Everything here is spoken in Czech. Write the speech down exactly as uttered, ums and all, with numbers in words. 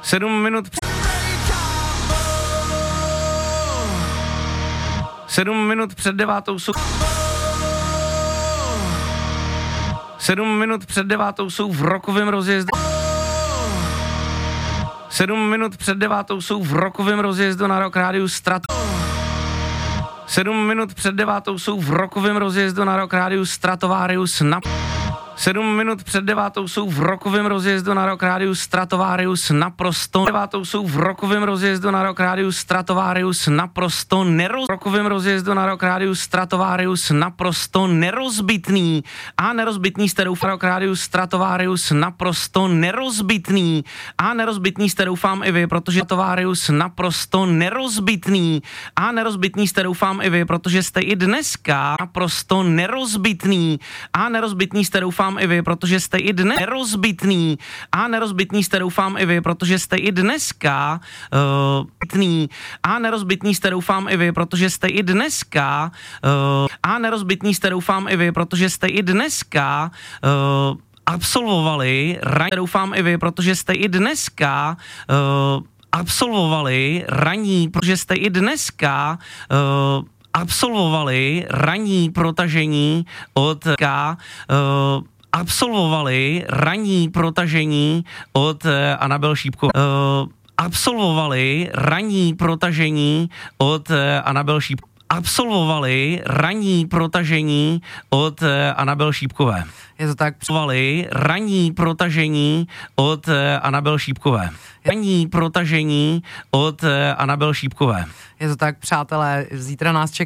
Sedm minut Sedm minut před devátou jsou Sedm minut před devátou jsou v rokovém rozjezdu. Sedm minut před devátou jsou v rokovém rozjezdu na Rock Rádiu Strat. Sedm minut před devátou jsou v rokovém rozjezdu na Rock Rádiu Stratovarius na... Sedm minut před devátou jsou v rokovém rozjezdu na Rock Rádiu Stratovarius naprosto... Devátou jsou v rokovém rozjezdu na Rock Rádiu Stratovarius naprosto neroz... rokovém rozjezdu na Rock Rádiu Stratovarius naprosto nerozbitný a nerozbitný jste doufám Rock Rádiu Stratovarius naprosto nerozbitný a nerozbitný jste doufám i vy, protože Stratovarius naprosto nerozbitný a nerozbitný jste doufám i vy, protože jste i dneska naprosto nerozbitný a nerozbitný jste doufám i vy, protože jste i dnes nerozbitný a nerozbitný jste doufám i vy, protože jste i dneska uh, bitný a nerozbitný jste doufám i vy, protože jste i dneska uh, a nerozbitný jste doufám i vy, protože jste i dneska uh, absolvovali raní, doufám i vy, protože jste i dneska uh, absolvovali raní, protože jste i dneska uh, absolvovali ranní protažení od K, uh, absolvovali ranní protažení od uh, Anabel Šípkové. Uh, absolvovali ranní protažení od uh, Anabel Šípkové. Absolvovali ranní protažení od uh, Anabel Šípkové. Je to tak? Absolvovali ranní protažení od uh, Anabel Šípkové. Ranní protažení od uh, Anabel Šípkové. Je to tak, přátelé, zítra nás čeká